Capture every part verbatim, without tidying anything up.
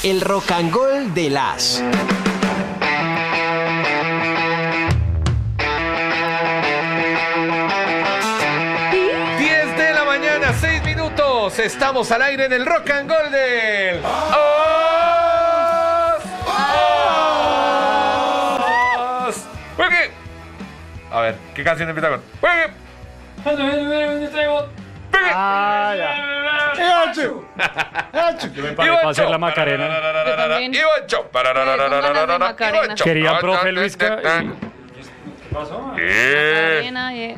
El Rock and Roll de las... diez de la mañana, seis minutos. Estamos al aire en el Rock and Roll del... ¡Juegue! A ver, ¿qué canción empieza con? ¡Juegue! Ah, ya. ¡Echo! ¡Echo! Yo me paré para hacer la Macarena. Yo también. Ivancho. ganas de Macarena. Quería, profe Luisca. ¿Qué pasó? Macarena, yeah.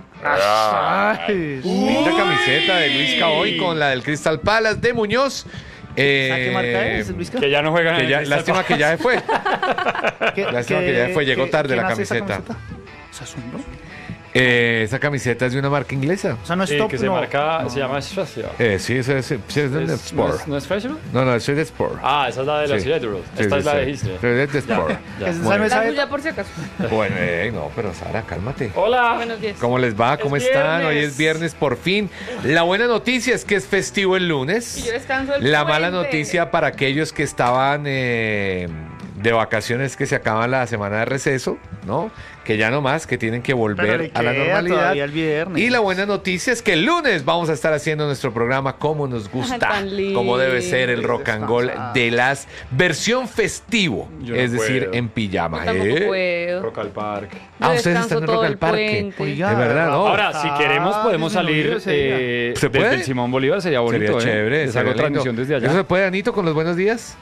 Ay, Linda camiseta de Luisca hoy con la del Crystal Palace de Muñoz. Eh, ¿Qué marca es, Luisca? Que ya no juegan. que en ya- el lástima que ya se fue. ¿Qué- Lástima qué- que ya fue, llegó qué- tarde quién la hace esa camiseta. ¿Es asombro? Eh, esa camiseta es de una marca inglesa. O sea, no es Sí, top, que se no. marca, se llama Special. Eh, sí, eso es, sí, es de ¿Es- ¿No Sport. es, ¿No es Special? No, no, soy de Sport. Ah, esa es la de los Sí. Hydros. Sí, Esta sí, es la sí. de History. Soy de Sport. Ya. Esa Bueno. no es La esa- suya por si acaso. Bueno, eh, no, pero Sara, cálmate. Hola. Buenos días. ¿Cómo les va? ¿Cómo Es están? viernes. Hoy es viernes por fin. La buena noticia es que es festivo el lunes. Y yo descanso el La mala puente. noticia para aquellos que estaban eh, de vacaciones, que se acaban la semana de receso, ¿no? Que ya no más, que tienen que Pero volver le a la queda normalidad. todavía el viernes. Y la buena noticia es que el lunes vamos a estar haciendo nuestro programa como nos gusta, Tan lindo. como debe ser el rock and roll de las versión festivo, Yo no es decir, puedo. en pijama. Yo tampoco ¿eh? puedo. Rock al Parque. Ah, Yo ustedes descanso están en todo Rock al el Parque. puente. Oiga, De verdad, ¿no? Ahora, si queremos, podemos salir disminuido ese día. eh, ¿Se puede? desde el Simón Bolívar. Sería bonito, Sería ¿eh? chévere. Les sería hago lindo. transmisión desde allá. ¿Eso se puede, Anito, con los buenos días?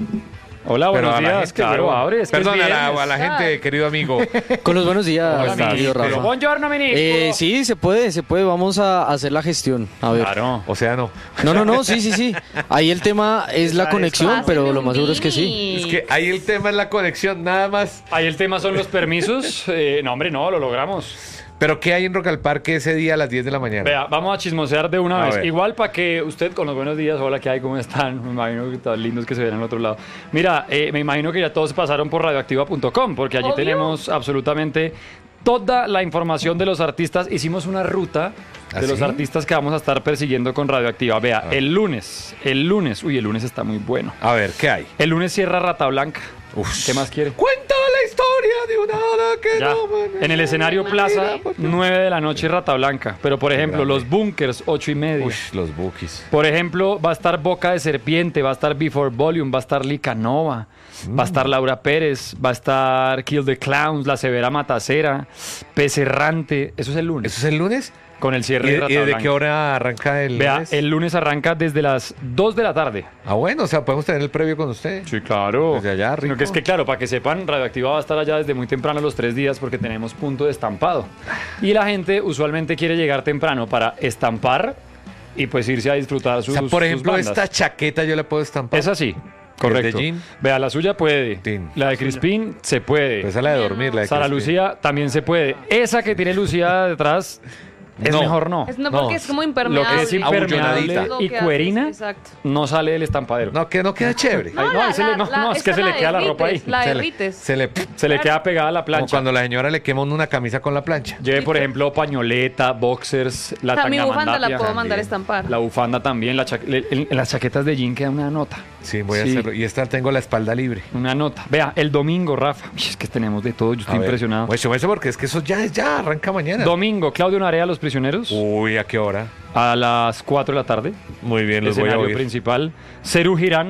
Hola, Pero buenos a la días. gente, Claro, pero- abre. Es que es Perdón, a la, viernes. a la gente, querido amigo. Con los buenos días, ¿Cómo estás? querido Pero- Rafa. Buongiorno, ministro. Eh, sí, se puede, se puede. Vamos a hacer la gestión. A ver. Claro. O sea, no. No, no, no, sí, sí, sí. Ahí el tema es la conexión, Pásenme pero lo un más seguro es que sí. mini. Es que ahí el tema es la conexión, nada más. Ahí el tema son los permisos. Eh, no, hombre, no, lo logramos. Pero ¿qué hay en Rock al Parque ese día a las diez de la mañana? Vea, vamos a chismosear de una A vez. ver. Igual para que usted con los buenos días, hola, ¿qué hay? ¿Cómo están? Me imagino que tan lindos que se ven al otro lado. Mira, eh, me imagino que ya todos pasaron por radioactiva punto com, porque allí Obvio. tenemos absolutamente toda la información de los artistas. Hicimos una ruta de ¿Ah, los sí? artistas que vamos a estar persiguiendo con Radioactiva. Vea, el lunes, el lunes, uy, el lunes está muy bueno. A ver, ¿qué hay? El lunes cierra Rata Blanca. Uf. ¿Qué más quiere? Cuenta la historia de una hada que Ya. no me- En el escenario Plaza, nueve de la noche, Rata Blanca. Pero, por ejemplo, Grande. los Bunkers, ocho y media. Ush, los bookies. Por ejemplo, va a estar Boca de Serpiente, va a estar Before Volume, va a estar Licanova, va a estar Laura Pérez, va a estar Kill the Clowns, La Severa Matacera, Pez Errante. Eso es el lunes, ¿Eso es el lunes? con el ¿Y, cierre de y Rata desde Blanca. qué hora arranca el Vea, lunes? el lunes arranca desde las dos de la tarde. Ah, bueno, o sea, podemos tener el previo con usted. Sí, claro. Desde allá, rico. Sino que es que, claro, para que sepan, Radioactiva va a estar allá desde muy temprano los tres días porque tenemos punto de estampado. Y la gente usualmente quiere llegar temprano para estampar y pues irse a disfrutar O sus sea, por sus ejemplo, bandas. esta chaqueta yo la puedo estampar. Es así, correcto. de jean? Vea, la suya puede. Tin. La de Crispín se puede. Esa es la de dormir, la de Sara Crispin. Lucía también se puede. Esa que tiene Lucía detrás es No. mejor no. Es no No. porque es como Lo impermeable. que es impermeable Abullonadita. Lo y que hace, cuerina exacto. no sale del estampadero. No, que no queda chévere. Ay, no, ahí se le- no, no, es esta que se le la queda la ropa ahí. derrites, La se le, derrites. se le- Se le queda pegada a la como plancha. cuando la señora le quema una camisa con la plancha. Lleve, por ejemplo, pañoleta, boxers, la O sea, mi bufanda la tangamandapia. puedo mandar también. a estampar. La bufanda también, la cha- le- en, en las chaquetas de jean queda una nota. Sí, voy a Sí. hacerlo. Y esta tengo la espalda libre. Una nota. Vea, el domingo, Rafa. Uy, es que tenemos de todo, yo estoy A ver, impresionado. Pues súmese porque es que eso ya, ya arranca mañana. Domingo, Claudio Narea, Los Prisioneros, Uy, ¿a qué hora? a las cuatro de la tarde. Muy bien, los voy a Escenario oír. principal. Cerú Girán,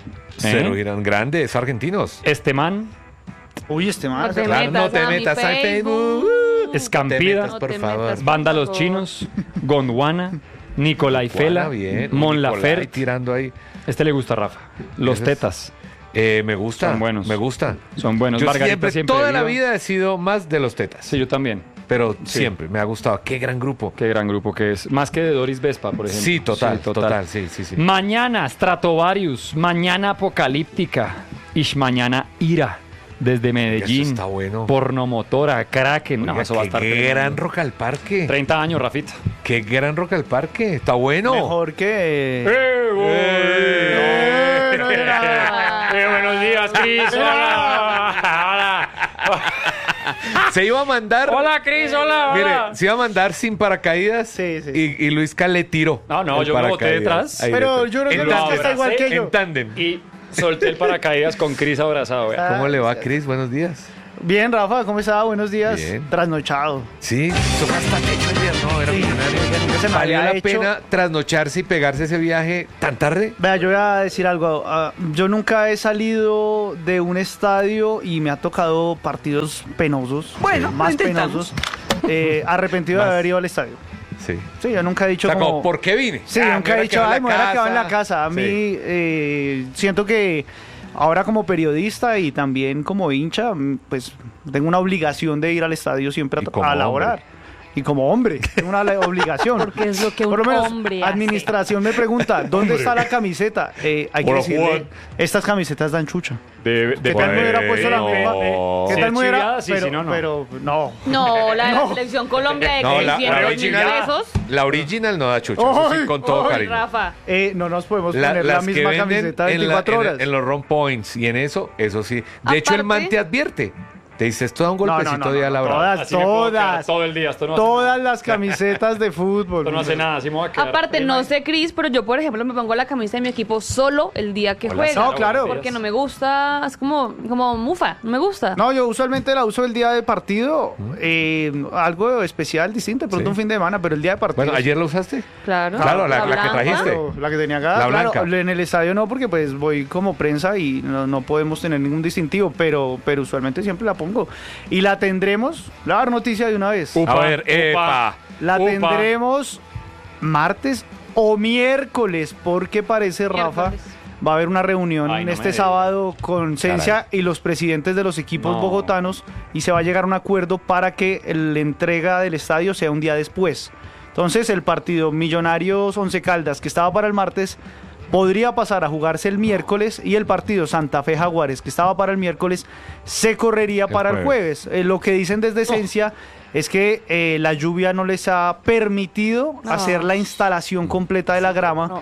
Cero ¿eh? Girán grandes, argentinos. Estemán, Uy, este No man. te Claro, no metas te a mi metas al Facebook. Escampida, metas, por te favor. metas, Banda por Los favor. Chinos, Gondwana, Nicolai Fela, Buena, bien. Mon Nicolai Laferte. tirando ahí. Este le gusta a Rafa. Los Ese es- Tetas. Eh, me gusta. Son buenos. Me gusta. Son buenos. Yo Margarita siempre, siempre toda la viva. vida he sido más de los tetas. Sí, yo también. Pero Sí. siempre me ha gustado. Qué gran grupo. Qué gran grupo que es. Más que de Doris Vespa, por ejemplo. Sí, total, total. Sí, sí, sí. Mañana, Stratovarius. Mañana, Apocalíptica. Ish, mañana, Ira. Desde Medellín. Eso está bueno. Pornomotora, Kraken. No, Oiga, eso va a qué estar gran tremendo. rock al parque. treinta años, Rafita. Qué gran rock al parque. Está bueno. Mejor que. ¡Eh, no era. ¡Eh, buenos días, Cris! ¡Hola! ¡Hola! Se iba a mandar. ¡Hola, Cris! ¡Hola! Mire, hola. se iba a mandar sin paracaídas. Sí, sí. Y, y Luisca le tiró. No, no, el yo me boté paracaídas. detrás. Ahí Pero detrás. yo creo que En Luisca tándem. está igual que yo. En tándem. Y Solté el paracaídas con Cris abrazado. vea. ¿Cómo le va, Cris? Buenos días. Bien, Rafa, ¿cómo está? Buenos días. Bien. Trasnochado. Sí, eso fue hasta techo ayer, ¿no? Era Sí, ordinario. que nunca se me ¿Valió había la hecho. pena trasnocharse y pegarse ese viaje tan tarde? Vea, yo voy a decir algo. ah, yo nunca he salido de un estadio y me ha tocado partidos penosos. Bueno, más lo intentamos. penosos. eh, arrepentido de Más. haber ido al estadio. Sí. Sí, yo nunca he O dicho sea, como, como... ¿por qué vine? Sí, Ah, nunca me he dicho, hubiera ay, me hubiera quedado en la casa. A Sí. mí eh, siento que ahora como periodista y también como hincha, mm, pues tengo una obligación de ir al estadio siempre Y a, como a laborar. hombre. Y como hombre, tengo una le- obligación. Porque es lo que un Por lo menos, hombre hace. administración me pregunta, ¿dónde está la camiseta? Eh, hay que Hola, decirle, Juan. estas camisetas dan chucha. De, de ¿Qué tal me hubiera puesto la Bueno. misma? eh, ¿Qué Si tal es me hubiera? chiviada, sí, pero, si no, no. pero no. No, la de la No. selección Colombia de No, la, cien la mil original, pesos. la original no da chucha, eso sí, Ay, con todo Ay, cariño. Rafa. Eh, no nos podemos La- poner la las que misma venden camiseta en, la- veinticuatro en- horas. en los Ron Points y en eso, eso sí. De hecho, el man Aparte- te advierte. Te dice, esto da un No, no, golpecito no, de no, a la no, brava. todas, Así me puedo quedar todas, todo el día. Esto no hace todas nada. las camisetas de fútbol. Esto no hace nada. Así me voy a quedar. Aparte, no sé, Cris, pero yo, por ejemplo, me pongo la camisa de mi equipo solo el día que Hola, juega. No, claro. Porque no me gusta, es como, como mufa, no me gusta. No, yo usualmente la uso el día de partido, eh, algo especial, distinto, de pronto Sí. un fin de semana, pero el día de partido. Bueno, ¿ayer lo usaste? Claro. Claro, la- la que blanca. trajiste. Claro, la que tenía acá, La claro, blanca. en el estadio no, porque pues voy como prensa y no, no podemos tener ningún distintivo, pero, pero usualmente siempre la pongo. Y la tendremos, la dar noticia de una vez. Upa, A ver, upa. epa. La Upa. tendremos martes o miércoles, porque parece, Rafa, Miércoles. va a haber una reunión Ay, no este me digas. sábado con Cencia Caray. y los presidentes de los equipos No. bogotanos y se va a llegar a un acuerdo para que la entrega del estadio sea un día después. Entonces el partido Millonarios Once Caldas, que estaba para el martes, podría pasar a jugarse el miércoles y el partido Santa Fe Jaguares, que estaba para el miércoles, se correría El para el jueves. jueves. Eh, lo que dicen desde Cencia es que eh, la lluvia no les ha permitido No. hacer la instalación completa de la grama No.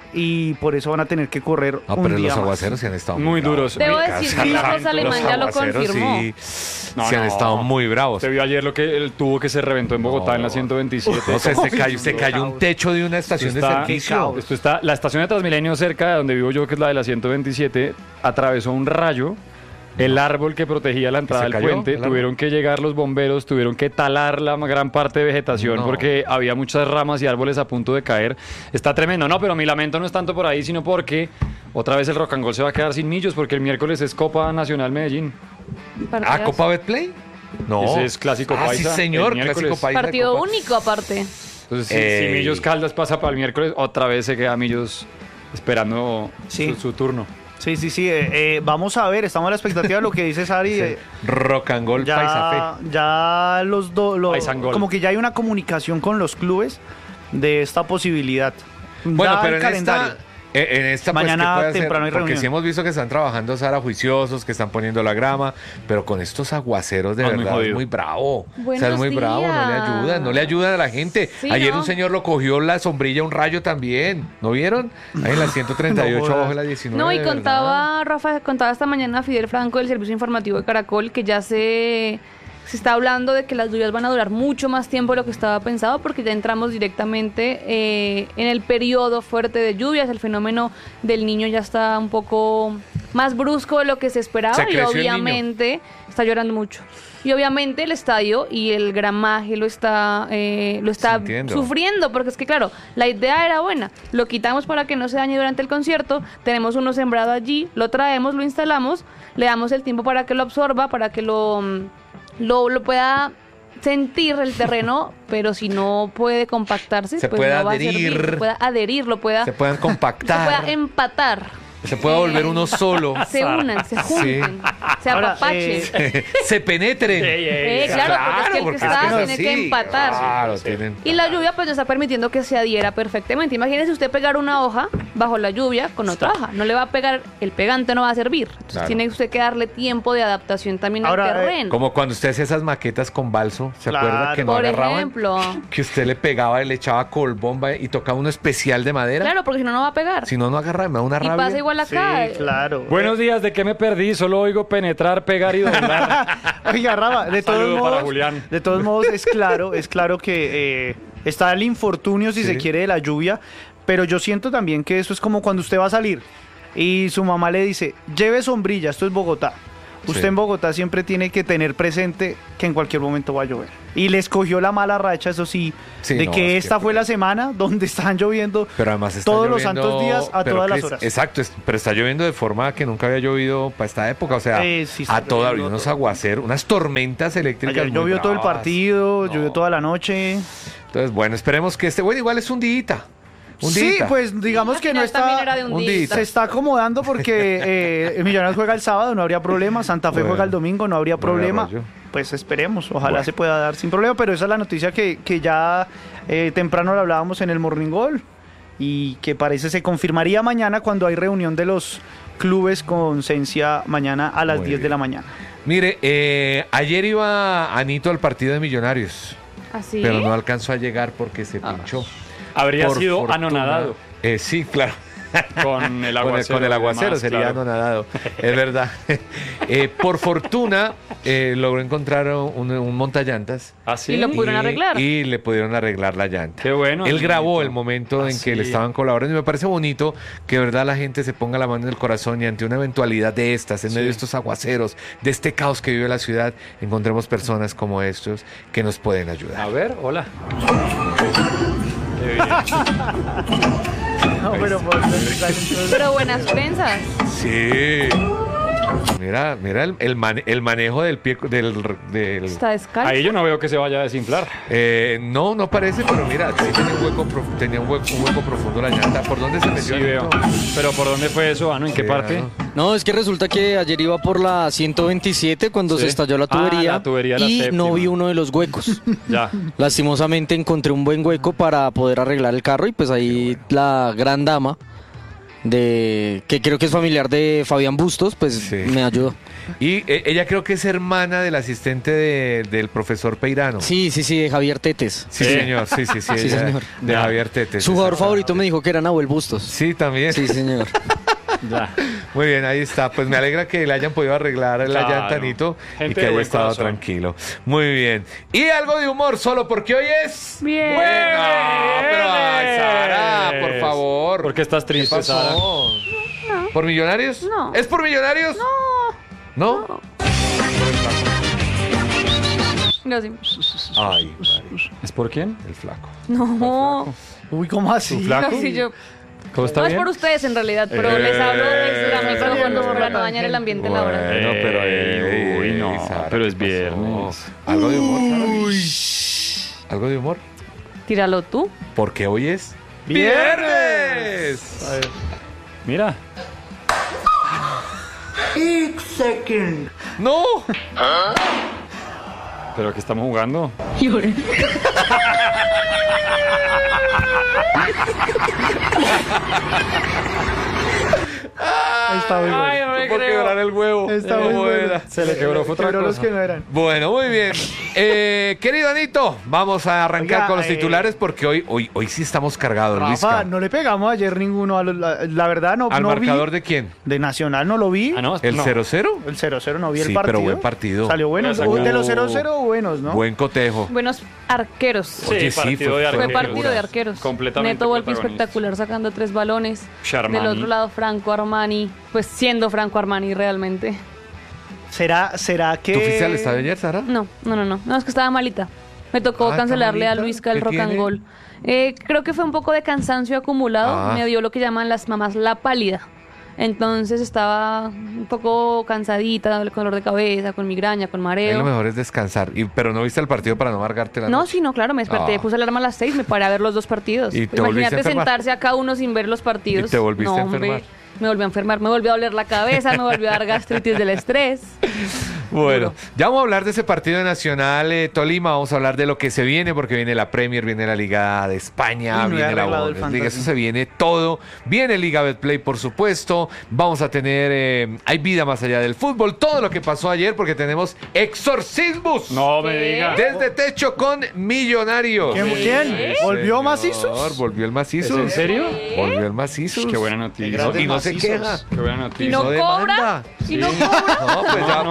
y por eso van a tener que correr No, un pero día los más. aguaceros sí han estado Muy bravos. duros. Debo Mi decir casa, que santo, Rosa Alemán los ya lo aguaceros confirmó. sí, No, sí han no. estado muy bravos. Se vio ayer lo que él tuvo que se reventó en Bogotá No. en la ciento veintisiete. O sea, se cayó, se Qué cayó un caos. techo de una Esto estación de está, servicio. esto está- la estación de Transmilenio cerca de donde vivo yo, que es la de la ciento veintisiete, atravesó un rayo. El árbol que protegía la entrada ¿Se del cayó puente, el árbol? tuvieron que llegar los bomberos, tuvieron que talar la gran parte de vegetación No. porque había muchas ramas y árboles a punto de caer. Está tremendo, no, pero mi lamento no es tanto por ahí, sino porque otra vez el Rock and Roll se va a quedar sin millos porque el miércoles es Copa Nacional Medellín. ¿Ah, Partidas. Copa Betplay? No. Ese es clásico ah, paisa, sí, señor, el miércoles. clásico paisa. Partido Copa. único aparte. Entonces, si, Ey. si Millos Caldas pasa para el miércoles, otra vez se queda Millos esperando Sí. su, su turno. Sí, sí, sí. eh, eh, vamos a ver, estamos a la expectativa de lo que dice Sari. Sí. eh, Rock and Roll Paisa ya, ya los dos, Paisangol. como que ya hay una comunicación con los clubes de esta posibilidad. Bueno, Da pero el en calendario. esta, eh, en esta pues, Mañana ¿qué puede hacer? temprano hay Porque reunión. sí hemos visto que están trabajando Sara juiciosos, que están poniendo la grama, pero con estos aguaceros de Ah, muy verdad es jodido. muy bravo. o sea, es Buenos muy bravo, no le días. ayudan, no le ayudan a la gente. Sí, Ayer ¿no? un señor lo cogió la sombrilla, un rayo también, ¿no vieron? Ahí en la ciento treinta y ocho No abajo de jodas. la diecinueve. No, y de verdad. contaba, Rafa, contaba esta mañana Fidel Franco del Servicio Informativo de Caracol que ya se, se está hablando de que las lluvias van a durar mucho más tiempo de lo que estaba pensado porque ya entramos directamente eh, en el periodo fuerte de lluvias. El fenómeno del niño ya está un poco más brusco de lo que se esperaba Se y creció el niño. obviamente está llorando mucho. Y obviamente el estadio y el gramaje lo está, eh, lo está Sintiendo. sufriendo, porque es que claro, la idea era buena, lo quitamos para que no se dañe durante el concierto, tenemos uno sembrado allí, lo traemos, lo instalamos, le damos el tiempo para que lo absorba, para que lo, mm, lo, lo pueda sentir el terreno, pero si no puede compactarse, Se pues puede no va a adherir. servir, pueda adherir, lo pueda, Se puedan se compactar, pueda empatar, se pueda volver uno solo, se unan, se junten, se Ahora, apapachen. eh, se penetren. Eh, claro, porque es que el que porque está es que tiene es que así. empatar. Claro, tienen. Y la lluvia pues nos está permitiendo que se adhiera perfectamente. Imagínese usted pegar una hoja bajo la lluvia con otra hoja. No le va a pegar, el pegante no va a servir. Entonces Claro. tiene usted que darle tiempo de adaptación también Ahora, al eh, terreno. Como cuando usted hacía esas maquetas con balso, ¿se Claro. acuerda que no Por agarraban? ejemplo. Que usted le pegaba y le echaba colbomba y tocaba uno especial de madera. Claro, porque si no, no va a pegar. Si no, no agarra, me da una y rabia. pasa igual sí, acá. claro. Buenos días, ¿de qué me perdí? Solo oigo penetrar, pegar y doblar. Oiga, Rafa, de todos Saludo para modos, Julián. de todos modos es claro, es claro que eh, está el infortunio, si Sí. se quiere, de la lluvia, pero yo siento también que eso es como cuando usted va a salir. y su mamá le dice, lleve sombrilla, esto es Bogotá. Usted Sí. en Bogotá siempre tiene que tener presente que en cualquier momento va a llover. Y les cogió la mala racha, eso sí, Sí, de no, que es esta que- fue la semana donde están lloviendo Pero además está todos los lloviendo, santos días a pero todas que las es- horas. Exacto, es- pero está lloviendo de forma que nunca había llovido para esta época. O sea, Eh, sí, está a toda lloviendo unos todo. aguaceros, unas tormentas eléctricas. Ayer muy llovió todo el bravas. partido, No. llovió toda la noche. Entonces, bueno, esperemos que este. Bueno, igual es un día. Un Sí, día. pues digamos Al que no final también está... era de un un día. día. Se está acomodando porque eh, el Millonarios juega el sábado, no habría problema. Santa Fe Bueno. juega el domingo, no habría Bueno, problema. rollo. Pues esperemos, ojalá Bueno. se pueda dar sin problema. Pero esa es la noticia que, que ya eh, temprano la hablábamos en el Morning Goal y que parece se confirmaría mañana cuando hay reunión de los clubes con Cencia mañana a las Muy diez de bien. la mañana. Mire, eh, ayer iba Anito al partido de Millonarios, ¿Así? pero no alcanzó a llegar porque se Ah. pinchó. Habría Por sido fortuna. anonadado Eh, sí, claro. con el Con el, aguacero. con el y aguacero demás, sería claro. anonadado, es verdad. Eh, por fortuna eh, logró encontrar un, un montallantas. ¿Ah, sí? Y lo pudieron y- arreglar. Y le pudieron arreglar la llanta. Qué bueno, Él Anito. grabó el momento Ah, en que sí. le estaban colaborando y me parece bonito que de verdad la gente se ponga la mano en el corazón y ante una eventualidad de estas, en medio de estos aguaceros, de este caos que vive la ciudad, encontremos personas como estos que nos pueden A ayudar. ver, hola. Qué bien. No, pero por Pero buenas prensas. Sí. Mira, mira el, el, mane- el manejo del pie del, del Está descalzo. Ahí yo no veo que se vaya a desinflar. eh, no, no parece, pero mira, sí tenía un hueco, prof- tenía un hueco, un hueco profundo la llanta. ¿Por dónde se metió? Sí Anito? veo. Pero ¿por dónde fue eso, Ano? ¿En qué Sí, parte? Ano. No, es que resulta que ayer iba por la ciento veintisiete cuando Sí. se estalló la Ah, tubería, la tubería, la y séptima. no vi uno de los huecos. Ya. Lastimosamente encontré un buen hueco para poder arreglar el carro y pues ahí la gran dama de que creo que es familiar de Fabián Bustos, pues Sí. me ayudó. Y eh, ella creo que es hermana del asistente de- del profesor Peirano. Sí, sí, sí, de Javier Tetes. Sí, Sí. señor, sí, sí, sí. Sí, ella- señor. De Ya. Javier Tete. Su jugador favorito me dijo que era Nahuel Bustos. Sí, también. Sí, señor. Ya. Muy bien, ahí está. Pues me alegra que le hayan podido arreglar la Claro. llanta, Anito, y Gente que de haya buen estado corazón. tranquilo. Muy bien. Y algo de humor, solo porque hoy es... Bien. Bueno, pero ay, Sara, por favor. ¿Por qué estás ¿Qué triste, pasó? Sara? ¿Por Millonarios? No. ¿Es por Millonarios? No. ¿No? No, sí. Ay, Mari, ¿Es por quién? el flaco. No. Uy, ¿cómo así? ¿Tu flaco? No, sí, yo. ¿Cómo está No es bien? por ustedes en realidad, pero Eh, les hablo desde la micrófono bien, para bien. no dañar el ambiente laboral. Bueno, pero... Ey, uy, no, Sara, pero es ¿qué pasó? viernes. ¿Algo de humor, Sara? ¿Algo de humor? Tíralo tú. Porque hoy es... ¡Viernes! ¡Viernes! Mira. ¡No! ¿Pero qué estamos jugando? Está muy bueno. Ay, no me puedo quebrar el huevo. Está No muy bueno. era. Se le quebró, fue otra Quebró los cosa. que no eran. Bueno, muy bien. Eh, querido Anito, vamos a arrancar Oiga, con los eh, titulares porque hoy, hoy, hoy sí estamos cargados, Rafa, Luisca. no le pegamos ayer ninguno. A los- la, la verdad, no, ¿Al no marcador vi. de quién? De Nacional no lo vi. Ah, no, ¿El no. cero cero? El cero cero no vi Sí, el partido. pero buen partido. Salió bueno. Ya sacó- De los cero cero buenos, ¿no? Buen cotejo. Buenos arqueros. Sí, Oye, sí, partido fue- de fue Fue arqueros. partido de arqueros. Completamente Neto Volpi protagonista. espectacular sacando tres balones. Sharmani. Del otro lado Franco Armani, pues siendo Franco Armani realmente. ¿Será, será que...? ¿Tú fuiste al estadio ayer, Sara? No, no, no, no. No, es que estaba malita. Me tocó Ah, ¿está cancelarle a malita? Luisca el ¿Qué rock and tiene? roll. Eh, creo que fue un poco de cansancio acumulado. Ah. Me dio lo que llaman las mamás la pálida. Entonces estaba un poco cansadita, con dolor de cabeza, con migraña, con Ahí mareo. lo mejor es descansar. Y, pero no viste el partido para no amargarte la No, noche. sí, no, claro, me desperté, Ah. puse alarma a las seis, me paré a ver los dos partidos. ¿Y te volviste a Imagínate enfermar? sentarse acá uno sin ver los partidos. ¿Y te volviste no, a hombre, enfermar? Me volví a enfermar, me volvió a doler la cabeza, me volvió a dar gastritis del estrés. Bueno, Duro. ya vamos a hablar de ese partido de Nacional eh, Tolima, vamos a hablar de lo que se viene, porque viene la Premier, viene la Liga de España, Uy, no he viene la arreglado el Bundesliga, fantasy. eso se viene todo, viene Liga Betplay por supuesto, vamos a tener, eh, hay vida más allá del fútbol, todo lo que pasó ayer, porque tenemos exorcismos No me ¿Qué? digas. desde techo con Millonarios. ¿Quién? quién? ¿Volvió Señor, Macizos? Volvió el ¿Es Macizos. en serio? Volvió el Macizos. Qué buena noticia. grandes Y no se Macizos. queja. Qué buena ¿Y noticia. no Hizo cobra? demanda. ¿Y no cobra? No, pues ya No, no, pues no va, hay pues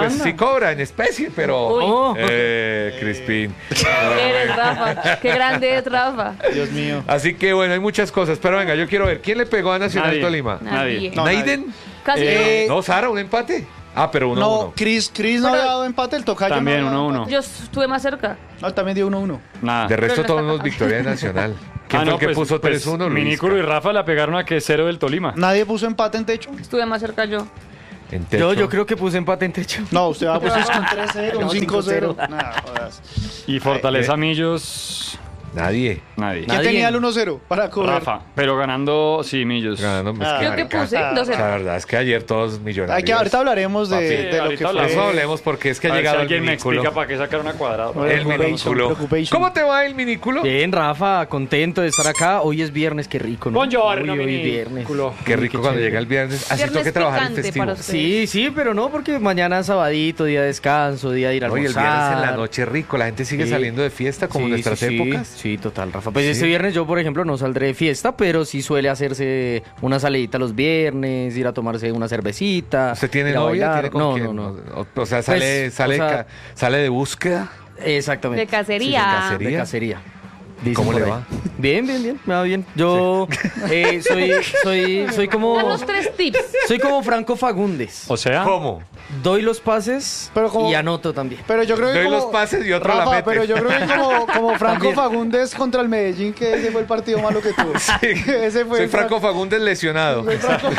pues manda. sí cobra en especie, pero... Uy. Oh. Eh, Crispín. Eres Rafa. Qué grande es Rafa. Dios mío. Así que bueno, hay muchas cosas. Pero venga, yo quiero ver, ¿quién le pegó a Nacional Nadie. Tolima? Nadie. No, ¿Naiden? Casi Eh, No, Sara, un empate. Ah, pero uno a No, uno. Chris, Chris no Pero- había dado empate, el tocayo También no había dado uno a uno. no. Yo estuve más cerca. No, también dio uno uno. Nada. De resto, Pero no todos está- unos victoria de Nacional. ¿Quién Ah, fue no, el que pues- puso pues tres uno? Minículo y Rafa la pegaron a que cero del Tolima. Nadie puso empate en techo. Estuve más cerca yo. En techo. Yo, yo creo que puse empate en techo. No, usted va a poner un tres cero, un No, cinco cero. cinco cero. Nah, jodas. Y Fortaleza eh. Millos, Nadie. nadie. ¿Quién Nadie. tenía el uno cero para correr? Rafa, pero ganando, sí, Millos. Ganando, pues, Ah. qué Yo que marica. puse dos La cero. verdad es que ayer todos millonarios. Hay que, ahorita hablaremos de, Papi. de lo ahorita que hablamos. Eso fue. hablemos porque es que A ha ver si llegado el alguien me minículo. explica para qué sacar una cuadrada. Bueno, El Preoccupation, minículo. preoccupation. ¿Cómo te va el minículo? Bien, Rafa, contento de estar acá. Hoy es viernes, qué rico, ¿no? Buongiorno, Uy, hoy minículo. viernes. Qué Uy, rico cuando chévere. llega el viernes. Así Viernes tengo que trabajar el picante festivo. para usted. Sí, sí, pero no, porque mañana es sabadito, día de descanso, día de ir a Oye, el almorzar. viernes en la noche rico, la gente sigue Sí. saliendo de fiesta como en Sí, nuestras sí, sí. épocas. Sí, total, Rafa. Pues Sí. este viernes yo, por ejemplo, no saldré de fiesta, pero sí suele hacerse una salidita los viernes, ir a tomarse una cervecita. ¿Usted tiene ir a novia? bailar. ¿Tiene con no, quién? no, no. O, o sea, sale, Pues, sale, o sea- ca- sale de búsqueda. Exactamente. De cacería. Sí, de ¿Cacería? De cacería. Dicen ¿Cómo por le ahí. va? Bien, bien, bien, me va bien. Yo eh, soy, soy, soy como, Danos tres tips. soy como Franco Fagundes. O sea, ¿Cómo? Doy los pases Pero como- y anoto también. Pero yo creo que Doy como, los pases y otro la Rafa, mete. pero yo creo que como, como Franco También. Fagundes contra el Medellín, que ese fue el partido malo que tuvo. Sí. Ese fue Soy el Franco Fagundes lesionado. Soy Franco,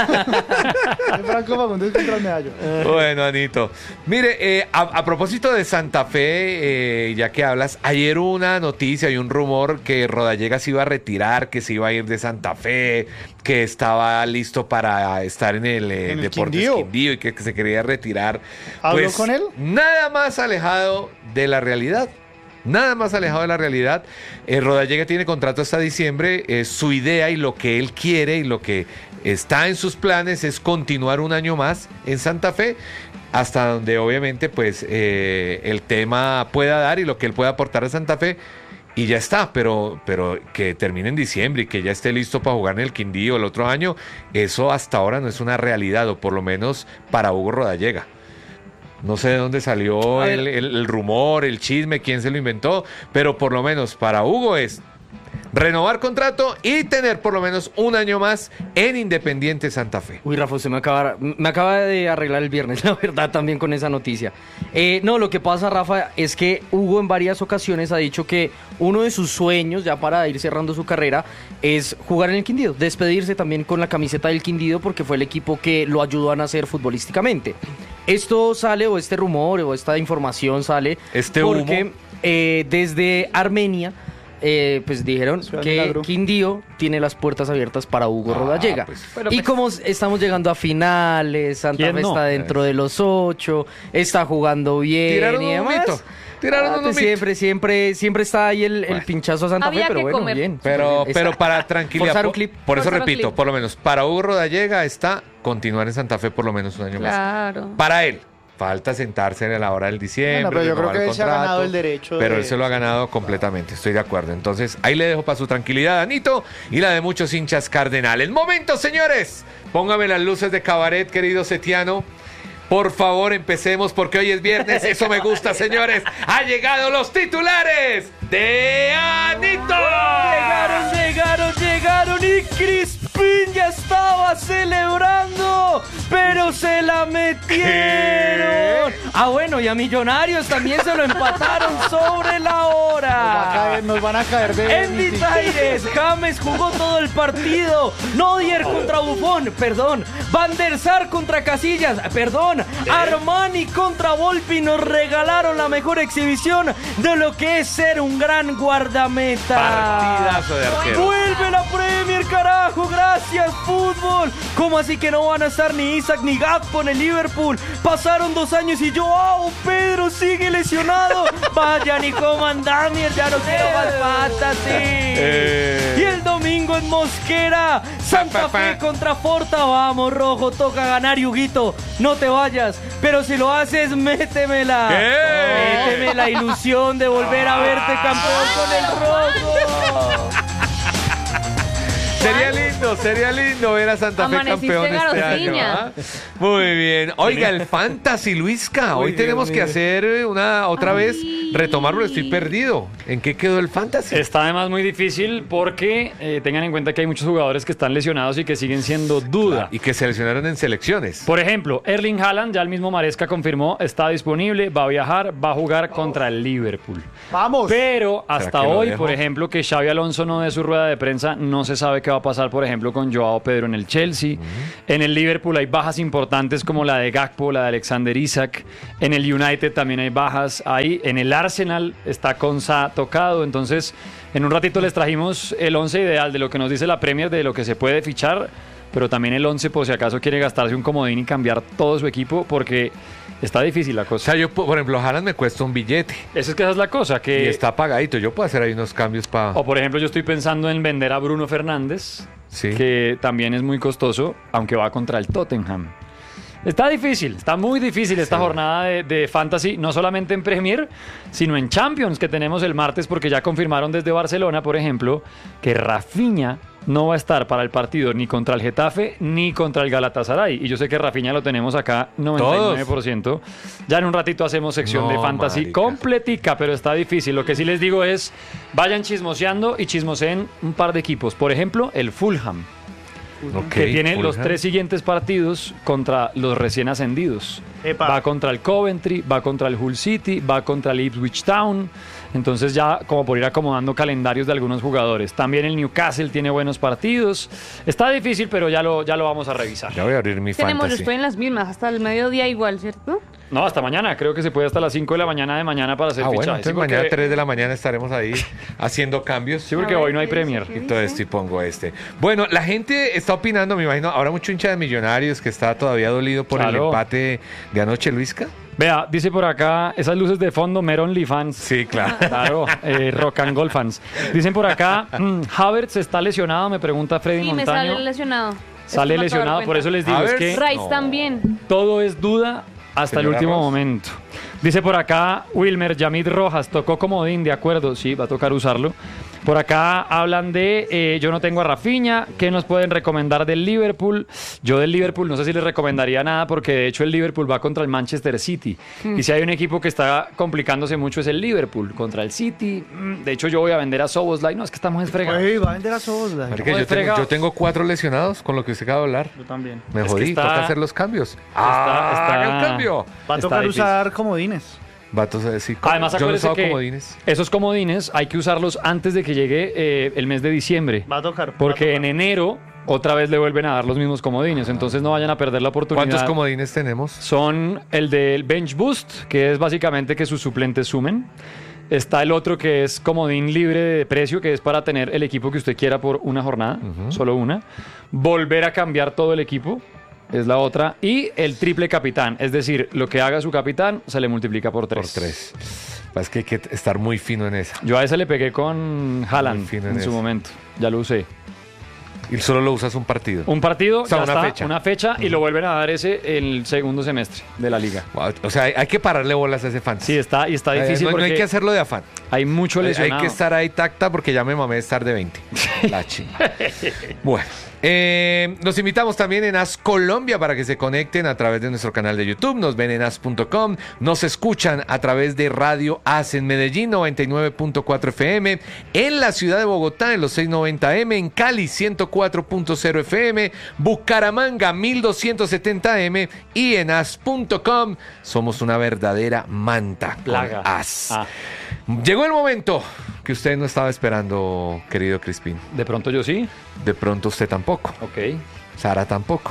soy Franco Fagundes contra el Medallo. Bueno, Anito. Mire, eh, a, a propósito de Santa Fe, eh, ya que hablas, ayer hubo una noticia y un rumor que Rodallega se iba a retirar, que se iba a ir de Santa Fe, que estaba listo para estar en el, eh, En el Deportes Quindío. Quindío y que, que se quería retirar. ¿Habló Pues, con él? Nada más alejado de la realidad. Nada más alejado de la realidad. Eh, Rodallega tiene contrato hasta diciembre. Eh, su idea y lo que él quiere y lo que está en sus planes es continuar un año más en Santa Fe, hasta donde obviamente pues eh, el tema pueda dar y lo que él pueda aportar a Santa Fe. Y ya está, pero, pero que termine en diciembre y que ya esté listo para jugar en el Quindío el otro año, eso hasta ahora no es una realidad, o por lo menos para Hugo Rodallega. No sé de dónde salió A ver. el, el- el rumor, el chisme, quién se lo inventó, pero por lo menos para Hugo es renovar contrato y tener por lo menos un año más en Independiente Santa Fe. Uy, Rafa, usted me acaba, me acaba de arreglar el viernes, la verdad, también con esa noticia. Eh, no, lo que pasa, Rafa, es que Hugo en varias ocasiones ha dicho que uno de sus sueños, ya para ir cerrando su carrera, es jugar en el Quindío, despedirse también con la camiseta del Quindío, porque fue el equipo que lo ayudó a nacer futbolísticamente. Esto sale, o este rumor, o esta información sale, Este porque humo. eh, desde Armenia, eh, pues dijeron Ciudad que Milagro. Quindío tiene las puertas abiertas para Hugo Ah, Rodallega. pues. Pero Y pues- como estamos llegando a finales, Santa ¿Quién Fe no? está dentro de los ocho, está jugando bien Tiraron y un demás. humito, tiraron Ah, un pues humito. siempre, siempre, siempre está ahí el, el Bueno. pinchazo a Santa Había Fe, pero que bueno, comer. bien. Pero, Está- pero para tranquilidad, Forzar un por, clip. por eso Forzar un repito, clip. por lo menos para Hugo Rodallega está continuar en Santa Fe por lo menos un año más. Claro. Para él, falta sentarse a la hora del diciembre. Bueno, pero yo creo renovar que el él se ha contrato, ganado el derecho Pero de- él se lo ha ganado completamente, estoy de acuerdo. Entonces, ahí le dejo para su tranquilidad, Anito, y la de muchos hinchas cardenales. ¡Momento, señores! Póngame las luces de cabaret, querido Setiano. Por favor, empecemos porque hoy es viernes. Eso me gusta, señores. Ha llegado los titulares de Anito. Llegaron, llegaron, llegaron y Crispín ya estaba celebrando, pero se la metieron. Ah, bueno, y a Millonarios también se lo empataron sobre la Nos, va a hora. caer- nos van a caer de... En Vitaires, James jugó todo el partido. Nodier contra Buffon, perdón. Van der Sar contra Casillas, perdón. Armani contra Volpi nos regalaron la mejor exhibición de lo que es ser un gran guardameta. Partidazo de arquero. Vuelve la Premier, carajo, gracias fútbol. ¿Cómo así que no van a estar ni Isaac ni Gakpo en el Liverpool? Pasaron dos años y yo, ¡oh, Pedro sigue lesionado! Vaya, ni coman Damier, ya no quiero más fantasy. Eh. Y el domingo en Mosquera, Santa Pa, pa, pa. Fe contra Forta. Vamos, Rojo, toca ganar, Yuguito. No te vayas, pero si lo haces, métemela. ¡Eh! Méteme la ilusión de volver a verte campeón con el Rojo. Sería lindo, sería lindo ver a Santa Fe Amaneciste campeón este garociña. año. ¿Ah? Muy bien. Oiga, el Fantasy, Luisca. Hoy Uy, tenemos Dios que mío. hacer una otra Ay. vez, retomarlo. Estoy perdido. ¿En qué quedó el Fantasy? Está además muy difícil porque eh, tengan en cuenta que hay muchos jugadores que están lesionados y que siguen siendo duda. Y que seleccionaron en selecciones. Por ejemplo, Erling Haaland, ya el mismo Maresca confirmó, está disponible, va a viajar, va a jugar contra el Liverpool. Vamos. Pero hasta que lo hoy, dejo? por ejemplo, que Xavi Alonso no dé su rueda de prensa, no se sabe qué va a pasar, por ejemplo, con Joao Pedro en el Chelsea. En el Liverpool hay bajas importantes como la de Gakpo, la de Alexander Isak. En el United también hay bajas ahí. En el Arsenal está Konsa tocado. Entonces, en un ratito les trajimos el once ideal de lo que nos dice la Premier, de lo que se puede fichar, pero también el once por si acaso quiere gastarse un comodín y cambiar todo su equipo, porque está difícil la O cosa. sea, yo, por ejemplo, Haaland me cuesta un billete. Esa es que esa es la cosa, que... Y está pagadito. Yo puedo hacer ahí unos cambios para... O por ejemplo, yo estoy pensando en vender a Bruno Fernández, Sí. que también es muy costoso, aunque va contra el Tottenham. Está difícil, está muy difícil esta Sí. jornada de, de Fantasy, no solamente en Premier, sino en Champions, que tenemos el martes, porque ya confirmaron desde Barcelona, por ejemplo, que Rafinha no va a estar para el partido ni contra el Getafe ni contra el Galatasaray. Y yo sé que Rafinha lo tenemos acá noventa y nueve por ciento. Ya en un ratito hacemos sección No, de Fantasy marica. completica, pero está difícil. Lo que sí les digo es, vayan chismoseando y chismoseen un par de equipos. Por ejemplo, el Fulham, Ok, que tiene los Fulham. tres siguientes partidos contra los recién ascendidos. Epa. Va contra el Coventry, va contra el Hull City, va contra el Ipswich Town. Entonces ya como por ir acomodando calendarios de algunos jugadores. También el Newcastle tiene buenos partidos. Está difícil, pero ya lo, ya lo vamos a revisar. Ya voy a abrir mi Tenemos, yo Fantasy. estoy en las mismas, hasta el mediodía igual, ¿cierto? No, hasta mañana. Creo que se puede hasta las cinco de la mañana de mañana para hacer Ah, bueno, fichajes. entonces Sí, porque- mañana a tres de la mañana estaremos ahí haciendo cambios. Sí, porque A ver, hoy no hay ¿qué dice? Premier. ¿Qué Entonces sí pongo este. Bueno, la gente está opinando, me imagino, ahora mucho hincha de Millonarios que está todavía dolido por el Claro. empate de anoche, Luisca. Vea, dice por acá, esas luces de fondo, Meron Lee fans. Sí, claro. Claro, eh, Rock and Gold fans. Dicen por acá, mm, Havertz está lesionado, me pregunta Freddy Sí, me Montaño. sale lesionado. Sale Esto me acabo de lesionado, dar por eso cuenta. les digo, es Havertz. que Rice No. también. todo es duda hasta el Señora último Ross. momento. Dice por acá Wilmer, Yamid Rojas, tocó comodín, de acuerdo, sí, va a tocar usarlo. Por acá hablan de, eh, yo no tengo a Rafinha, ¿qué nos pueden recomendar del Liverpool? Yo del Liverpool no sé si les recomendaría nada, porque de hecho el Liverpool va contra el Manchester City. Y si hay un equipo que está complicándose mucho es el Liverpool, contra el City. Mm, De hecho yo voy a vender a Soboslai, no, es que estamos esfregados. Uy, va a vender a Soboslai. Marica, Estamos yo, tengo, fregados. yo tengo cuatro lesionados con lo que usted acaba de hablar. Yo también. Me Es que jodí, está- toca hacer los cambios. Ah, está- haga el cambio. Va a Está tocar difícil. usar comodines. Vatos a decir, Además, yo no he acuérdese usado que comodines. esos comodines hay que usarlos antes de que llegue eh, el mes de diciembre. Va a tocar. va a Porque tocar. en enero otra vez le vuelven a dar los mismos comodines. Entonces no vayan a perder la oportunidad. ¿Cuántos comodines tenemos? Son el del Bench Boost, que es básicamente que sus suplentes sumen. Está el otro que es comodín libre de precio, que es para tener el equipo que usted quiera por una jornada, solo una. Volver a cambiar todo el equipo. Es la otra. Y el triple capitán. Es decir, lo que haga su capitán se le multiplica por tres. Por tres. Es que hay que estar muy fino en esa. Yo a ese le pegué con Haaland Muy fino en, en su eso. momento. Ya lo usé. Y solo lo usas un partido. Un partido, O sea, ya una está, fecha. una fecha y lo vuelven a dar ese el segundo semestre de la liga. Wow, o sea, hay, hay que pararle bolas a ese fantasy. Sí, está, y está Eh, difícil no, no porque hay que hacerlo de afán. hay mucho Hay, hay lesionado. que estar ahí tacta porque ya me mamé de estar de veinte. La chingada. Bueno, eh, los invitamos también en As Colombia para que se conecten a través de nuestro canal de YouTube. Nos ven en as punto com. Nos escuchan a través de Radio As en Medellín, noventa y nueve punto cuatro F M. En la ciudad de Bogotá, en los seiscientos noventa M. En Cali, ciento cuatro punto cero F M. Bucaramanga, mil doscientos setenta M. Y en as punto com somos una verdadera manta con Plaga. As. Ah, Llegó el momento que usted no estaba esperando, querido Crispín. de pronto yo sí. De pronto usted tampoco. Ok. Sara tampoco.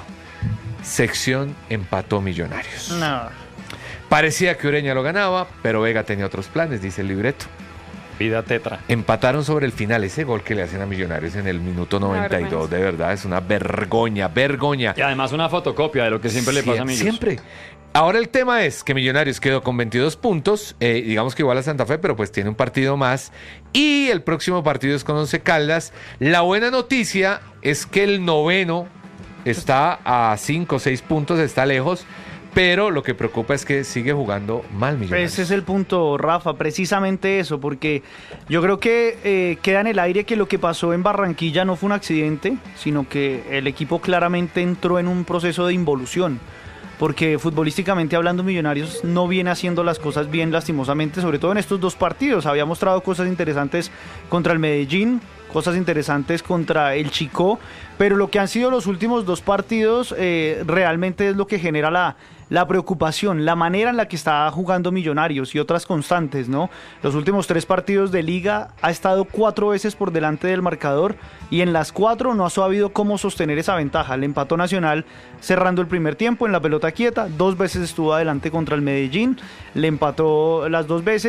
Sección empató Millonarios. No. Parecía que Ureña lo ganaba, pero Vega tenía otros planes, dice el libreto. Vida tetra. Empataron sobre el final ese gol que le hacen a Millonarios en el minuto Una noventa y dos. vergüenza. De verdad, es una vergoña, vergoña. Y además una fotocopia de lo que siempre le pasa a Millos. Siempre. Ahora el tema es que Millonarios quedó con veintidós puntos, eh, digamos que igual a Santa Fe, pero pues tiene un partido más. Y el próximo partido es con Once Caldas. La buena noticia es que el noveno está a cinco o seis puntos, está lejos, pero lo que preocupa es que sigue jugando mal Millonarios. Ese es el punto, Rafa, precisamente eso, porque yo creo que eh, queda en el aire que lo que pasó en Barranquilla no fue un accidente, sino que el equipo claramente entró en un proceso de involución, porque futbolísticamente hablando Millonarios no viene haciendo las cosas bien lastimosamente, sobre todo en estos dos partidos. Había mostrado cosas interesantes contra el Medellín, cosas interesantes contra el Chicó, pero lo que han sido los últimos dos partidos eh, realmente es lo que genera la, la preocupación, la manera en la que está jugando Millonarios y otras constantes, ¿no? Los últimos tres partidos de Liga ha estado cuatro veces por delante del marcador y en las cuatro no ha sabido cómo sostener esa ventaja. Le empató Nacional cerrando el primer tiempo en la pelota quieta, dos veces estuvo adelante contra el Medellín, le empató las dos veces